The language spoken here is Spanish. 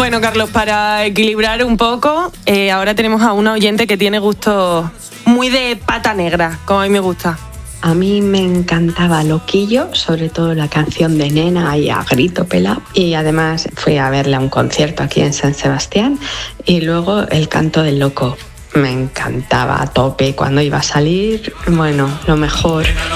Bueno, Carlos, para equilibrar un poco, ahora tenemos a una oyente que tiene gusto muy de pata negra, como a mí me gusta. A mí me encantaba Loquillo, sobre todo la canción de Nena, ahí a grito pelado. Y además fui a verle a un concierto aquí en San Sebastián. Y luego El canto del loco. Me encantaba a tope cuando iba a salir. Bueno, lo mejor.